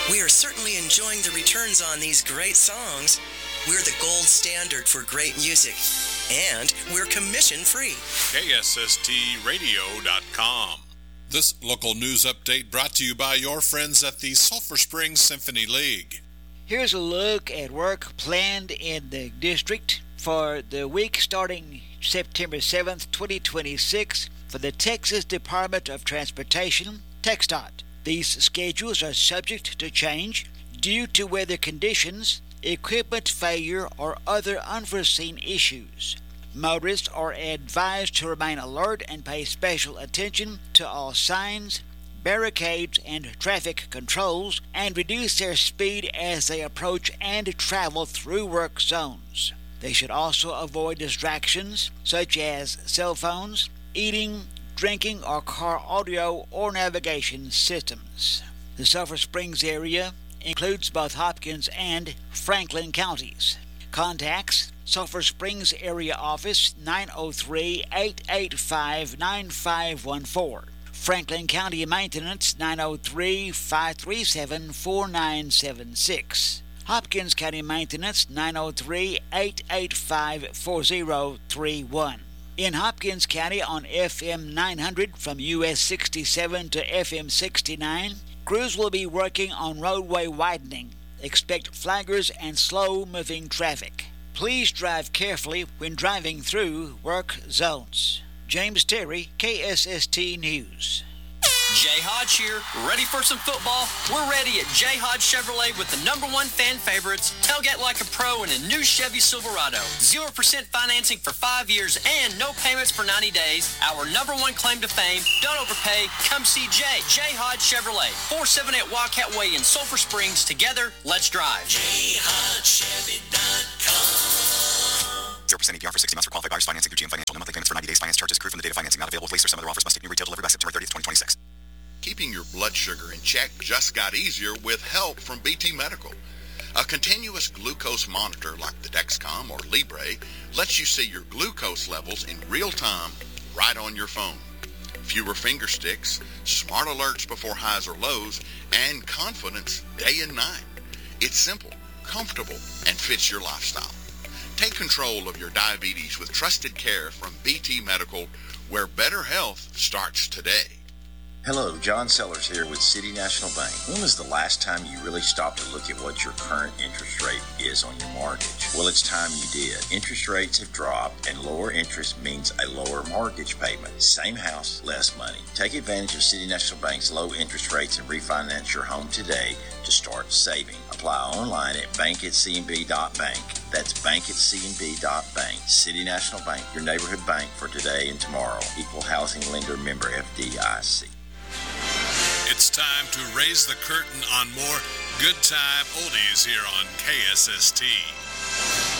We are certainly enjoying the returns on these great songs. We're the gold standard for great music, and we're commission-free. KSSTradio.com. This local news update brought to you by your friends at the Sulphur Springs Symphony League. Here's a look at work planned in the district for the week starting September 7th, 2026 for the Texas Department of Transportation, TxDOT. These schedules are subject to change due to weather conditions, equipment failure, or other unforeseen issues. Motorists are advised to remain alert and pay special attention to all signs, barricades, and traffic controls, and reduce their speed as they approach and travel through work zones. They should also avoid distractions such as cell phones, eating, drinking, or car audio or navigation systems. The Sulphur Springs area includes both Hopkins and Franklin counties. Contacts: Sulphur Springs Area Office 903-885-9514. Franklin County Maintenance 903-537-4976. Hopkins County Maintenance 903-885-4031. In Hopkins County on FM 900 from US 67 to FM 69, crews will be working on roadway widening. Expect flaggers and slow-moving traffic. Please drive carefully when driving through work zones. James Terry, KSST News. Jay Hodge here, ready for some football? We're ready at Jay Hodge Chevrolet with the #1 fan favorites, tailgate like a pro, and a new Chevy Silverado. 0% financing for 5 years and no payments for 90 days. Our #1 claim to fame, don't overpay, come see Jay. Jay Hodge Chevrolet, 478 Wildcat Way in Sulphur Springs. Together, let's drive. JayHodgeChevy.com. 0% APR for 60 months for qualified buyers financing through GM Financial. No monthly payments for 90 days. Finance charges accrue from the date of financing. Not available with lease or some other offers. Must take new retail delivery by September 30th, 2026. Keeping your blood sugar in check just got easier with help from BT Medical. A continuous glucose monitor like the Dexcom or Libre lets you see your glucose levels in real time right on your phone. Fewer finger sticks, smart alerts before highs or lows, and confidence day and night. It's simple, comfortable, and fits your lifestyle. Take control of your diabetes with trusted care from BT Medical, where better health starts today. Hello, John Sellers here with City National Bank. When was the last time you really stopped to look at what your current interest rate is on your mortgage? Well, it's time you did. Interest rates have dropped, and lower interest means a lower mortgage payment. Same house, less money. Take advantage of City National Bank's low interest rates and refinance your home today to start saving. Apply online at bank@cnb.bank. That's bank@cnb.bank. City National Bank, your neighborhood bank for today and tomorrow. Equal housing lender, member FDIC. It's time to raise the curtain on more good time oldies here on KSST.